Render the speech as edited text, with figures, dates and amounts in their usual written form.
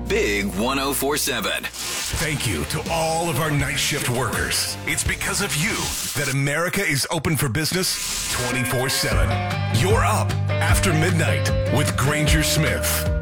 Big 104.7. Thank you to all of our night shift workers. It's because of you that America is open for business 24/7. You're up after midnight with Granger Smith.